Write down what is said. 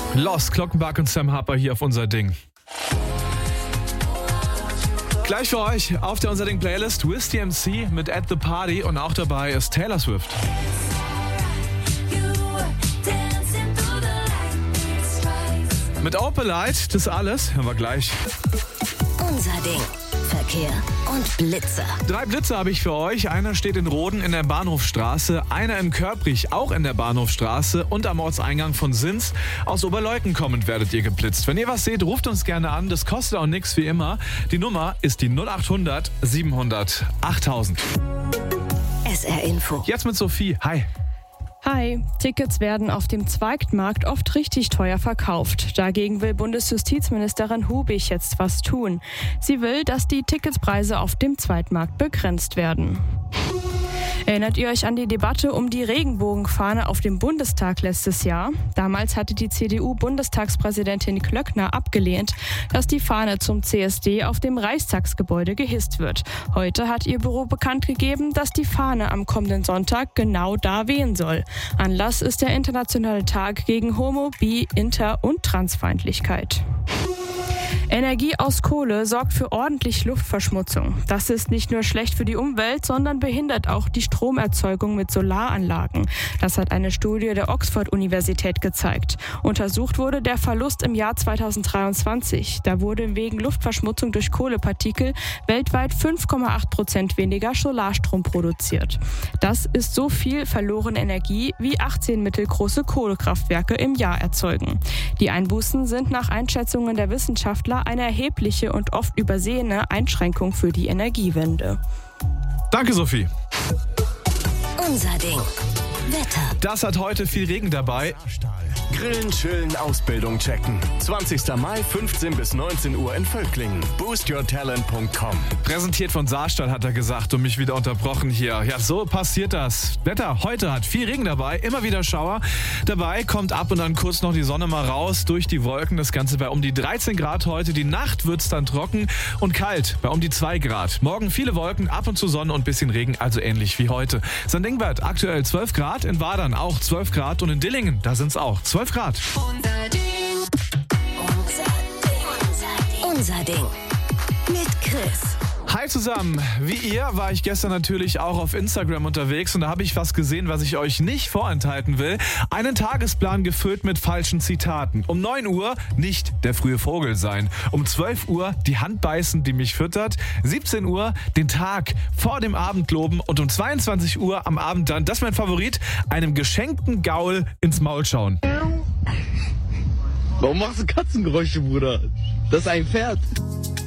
Lost, Glockenbach und Sam Harper hier auf Unser Ding. Gleich für euch auf der Unser Ding Playlist Wiz MC mit At The Party und auch dabei ist Taylor Swift. Mit Opelite, das alles, hören wir gleich. Unser Ding. Verkehr und Blitzer. 3 Blitzer habe ich für euch. Einer steht in Roden in der Bahnhofstraße, einer in Körprich auch in der Bahnhofstraße und am Ortseingang von Sins. Aus Oberleuten kommend werdet ihr geblitzt. Wenn ihr was seht, ruft uns gerne an. Das kostet auch nichts wie immer. Die Nummer ist die 0800 700 8000. SR Info. Jetzt mit Sophie. Hi. Hi, Tickets werden auf dem Zweigmarkt oft richtig teuer verkauft. Dagegen will Bundesjustizministerin Hubig jetzt was tun. Sie will, dass die Ticketspreise auf dem Zweigmarkt begrenzt werden. Erinnert ihr euch an die Debatte um die Regenbogenfahne auf dem Bundestag letztes Jahr? Damals hatte die CDU-Bundestagspräsidentin Klöckner abgelehnt, dass die Fahne zum CSD auf dem Reichstagsgebäude gehisst wird. Heute hat ihr Büro bekannt gegeben, dass die Fahne am kommenden Sonntag genau da wehen soll. Anlass ist der Internationale Tag gegen Homo-, Bi-, Inter- und Transfeindlichkeit. Energie aus Kohle sorgt für ordentlich Luftverschmutzung. Das ist nicht nur schlecht für die Umwelt, sondern behindert auch die Stromerzeugung mit Solaranlagen. Das hat eine Studie der Oxford-Universität gezeigt. Untersucht wurde der Verlust im Jahr 2023. Da wurde wegen Luftverschmutzung durch Kohlepartikel weltweit 5,8% weniger Solarstrom produziert. Das ist so viel verlorene Energie, wie 18 mittelgroße Kohlekraftwerke im Jahr erzeugen. Die Einbußen sind nach Einschätzungen der Wissenschaftler eine erhebliche und oft übersehene Einschränkung für die Energiewende. Danke, Sophie. Unser Ding. Wetter. Das hat heute viel Regen dabei. Grillen, chillen, Ausbildung checken. 20. Mai, 15 bis 19 Uhr in Völklingen. boostyourtalent.com. Präsentiert von Saarstahl, hat er gesagt und mich wieder unterbrochen hier. Ja, so passiert das. Wetter heute hat viel Regen dabei, immer wieder Schauer. Dabei kommt ab und an kurz noch die Sonne mal raus durch die Wolken. Das Ganze bei um die 13 Grad heute. Die Nacht wird's dann trocken und kalt bei um die 2 Grad. Morgen viele Wolken, ab und zu Sonne und bisschen Regen, also ähnlich wie heute. St. Ingbert aktuell 12 Grad, in Wadern auch 12 Grad und in Dillingen, da sind's auch 12 Grad. Unser Ding. Unser Ding. Mit Chris. Hi zusammen, wie ihr war ich gestern natürlich auch auf Instagram unterwegs und da habe ich was gesehen, was ich euch nicht vorenthalten will. Einen Tagesplan gefüllt mit falschen Zitaten. Um 9 Uhr nicht der frühe Vogel sein. Um 12 Uhr die Hand beißen, die mich füttert. 17 Uhr den Tag vor dem Abend loben und um 22 Uhr am Abend dann, das ist mein Favorit, einem geschenkten Gaul ins Maul schauen. Warum machst du Katzengeräusche, Bruder? Das ist ein Pferd.